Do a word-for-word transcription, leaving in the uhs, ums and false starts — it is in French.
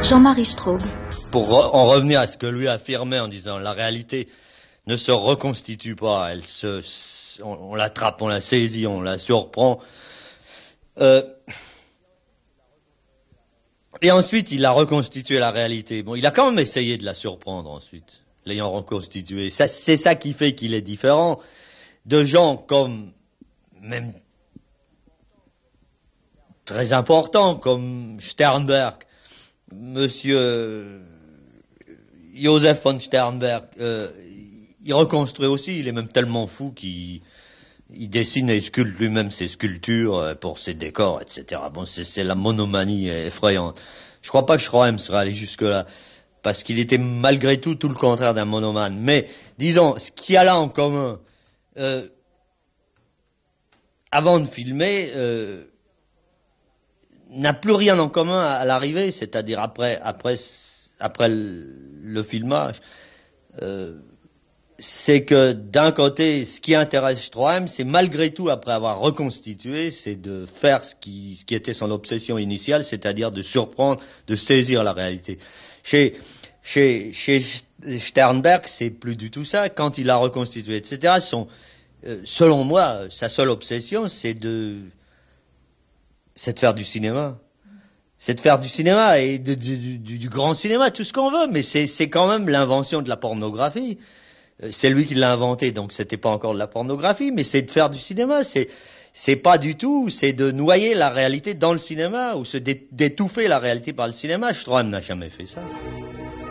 Jean-Marie Straub. Pour re en revenir à ce que lui affirmait en disant la réalité ne se reconstitue pas, elle se, on, on l'attrape, on la saisit, on la surprend. Euh, et ensuite, il a reconstitué la réalité. Bon, il a quand même essayé de la surprendre ensuite, l'ayant reconstituée. Ça, c'est ça qui fait qu'il est différent de gens comme, même très importants, comme Sternberg, Monsieur Joseph von Sternberg. Euh, il reconstruit aussi, il est même tellement fou qu'il il dessine et sculpte lui-même ses sculptures pour ses décors, et cetera. Bon, c'est la monomanie effrayante. Je crois pas que Schroem serait allé jusque-là, parce qu'il était malgré tout tout le contraire d'un monomane. Mais, disons, ce qu'il y a là en commun, euh, avant de filmer, euh, n'a plus rien en commun à, à l'arrivée, c'est-à-dire après, après, après le, le filmage. Euh, c'est que d'un côté, ce qui intéresse Stroheim, c'est malgré tout, après avoir reconstitué, c'est de faire ce qui, ce qui était son obsession initiale, c'est-à-dire de surprendre, de saisir la réalité. Chez, chez, chez Sternberg, c'est plus du tout ça. Quand il a reconstitué, et cetera, son, euh, selon moi, sa seule obsession, c'est de, c'est de faire du cinéma. C'est de faire du cinéma et de, du, du, du grand cinéma, tout ce qu'on veut, mais c'est, c'est quand même l'invention de la pornographie. C'est lui qui l'a inventé, donc c'était pas encore de la pornographie, mais c'est de faire du cinéma, c'est, c'est pas du tout, c'est de noyer la réalité dans le cinéma, ou se d'étouffer la réalité par le cinéma. Stroheim n'a jamais fait ça.